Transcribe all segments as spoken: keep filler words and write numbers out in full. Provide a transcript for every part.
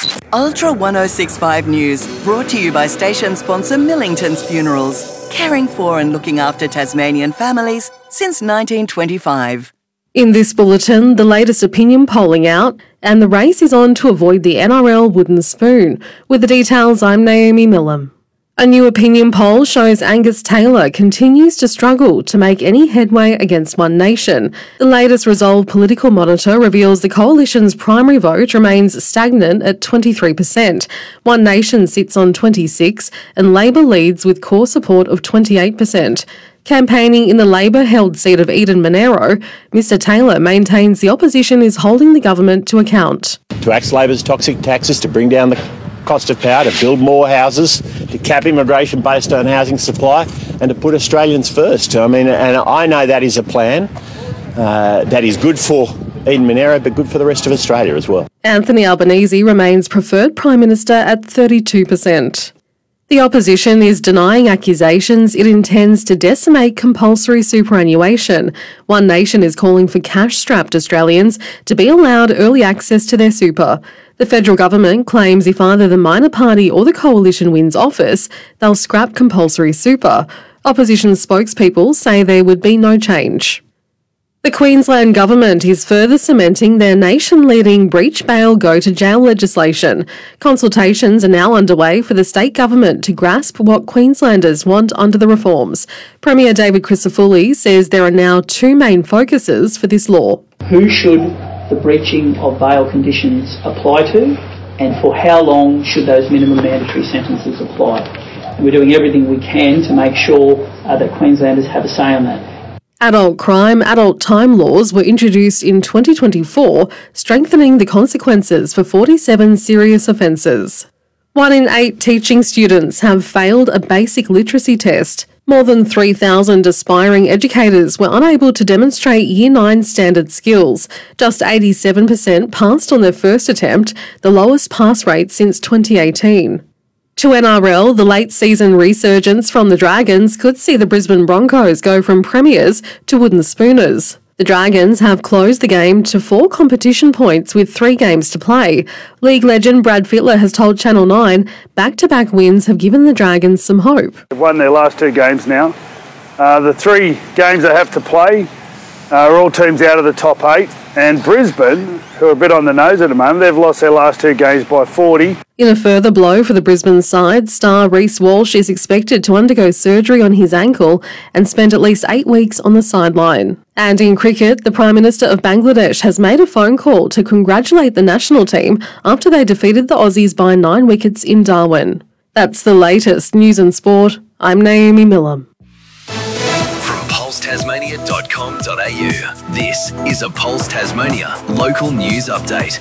Ultra ten sixty-five News, brought to you by station sponsor Millington's Funerals, caring for and looking after Tasmanian families since nineteen twenty-five. In this bulletin, the latest opinion polling out, and the race is on to avoid the N R L wooden spoon. With the details, I'm Naomi Millam. A new opinion poll shows Angus Taylor continues to struggle to make any headway against One Nation. The latest Resolve Political Monitor reveals the coalition's primary vote remains stagnant at twenty-three percent. One Nation sits on twenty-six percent, and Labor leads with core support of twenty-eight percent. Campaigning in the Labor-held seat of Eden Monaro, Mr Taylor maintains the opposition is holding the government to account. To axe Labor's toxic taxes, to bring down the cost of power, to build more houses, to cap immigration based on housing supply, and to put Australians first. I mean, and I know that is a plan uh, that is good for Eden Monaro, but good for the rest of Australia as well. Anthony Albanese remains preferred Prime Minister at thirty-two percent. The opposition is denying accusations it intends to decimate compulsory superannuation. One Nation is calling for cash-strapped Australians to be allowed early access to their super. The federal government claims if either the minor party or the coalition wins office, they'll scrap compulsory super. Opposition spokespeople say there would be no change. The Queensland Government is further cementing their nation-leading breach bail go-to-jail legislation. Consultations are now underway for the state government to grasp what Queenslanders want under the reforms. Premier David Crisafulli says there are now two main focuses for this law. Who should the breaching of bail conditions apply to, and for how long should those minimum mandatory sentences apply? And we're doing everything we can to make sure uh, that Queenslanders have a say on that. Adult crime, adult time laws were introduced in twenty twenty-four, strengthening the consequences for forty-seven serious offences. One in eight teaching students have failed a basic literacy test. More than three thousand aspiring educators were unable to demonstrate Year nine standard skills. Just eighty-seven percent passed on their first attempt, the lowest pass rate since twenty eighteen. To N R L, the late-season resurgence from the Dragons could see the Brisbane Broncos go from premiers to wooden spooners. The Dragons have closed the game to four competition points with three games to play. League legend Brad Fittler has told Channel nine back-to-back wins have given the Dragons some hope. They've won their last two games now. Uh, the three games they have to play uh, are all teams out of the top eight. And Brisbane, who are a bit on the nose at the moment, they've lost their last two games by forty. In a further blow for the Brisbane side, star Reece Walsh is expected to undergo surgery on his ankle and spend at least eight weeks on the sideline. And in cricket, the Prime Minister of Bangladesh has made a phone call to congratulate the national team after they defeated the Aussies by nine wickets in Darwin. That's the latest news and sport. I'm Naomi Millam. pulse tasmania dot com dot a u. This is a Pulse Tasmania local news update.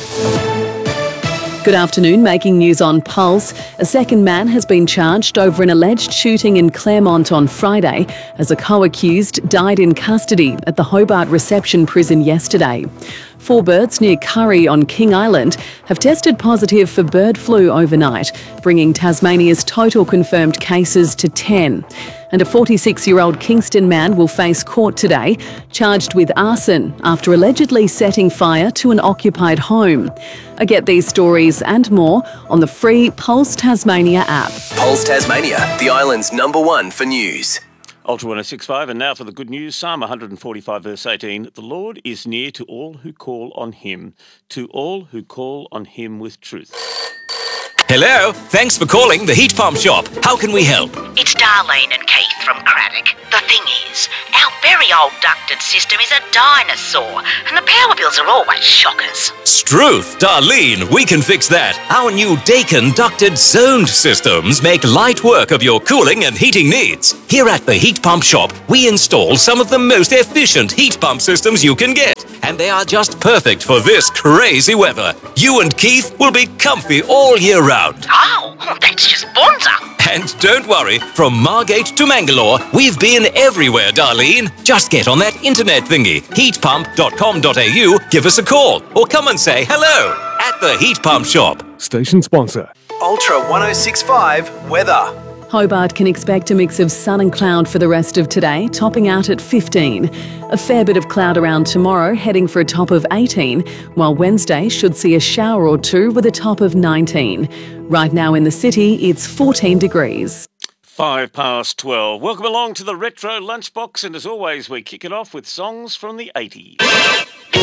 Good afternoon. Making news on Pulse. A second man has been charged over an alleged shooting in Claremont on Friday as a co-accused died in custody at the Hobart Reception Prison yesterday. Four birds near Curry on King Island have tested positive for bird flu overnight, bringing Tasmania's total confirmed cases to ten. And a forty-six-year-old Kingston man will face court today, charged with arson after allegedly setting fire to an occupied home. I get these stories and more on the free Pulse Tasmania app. Pulse Tasmania, the island's number one for news. Ultra ten sixty-five, and now for the good news. Psalm one forty-five verse eighteen. The Lord is near to all who call on him, to all who call on him with truth. Hello, thanks for calling the Heat Pump Shop. How can we help? It's Darlene and Keith from Craddock. The thing is, our very old ducted system is a dinosaur, and the power bills are always shockers. Struth, Darlene, we can fix that. Our new Daikin ducted zoned systems make light work of your cooling and heating needs. Here at the Heat Pump Shop, we install some of the most efficient heat pump systems you can get, and they are just perfect for this crazy weather. You and Keith will be comfy all year round. Oh, that's just bonza. And don't worry, from Margate to Mangalore, we've been everywhere, Darlene. Just get on that internet thingy, heat pump dot com dot a u, give us a call, or come and say hello at the Heat Pump Shop. Station sponsor. Ultra ten sixty-five weather. Hobart can expect a mix of sun and cloud for the rest of today, topping out at fifteen. A fair bit of cloud around tomorrow, heading for a top of eighteen, while Wednesday should see a shower or two with a top of nineteen. Right now in the city, it's fourteen degrees. Five past twelve. Welcome along to the Retro Lunchbox, and as always, we kick it off with songs from the eighties.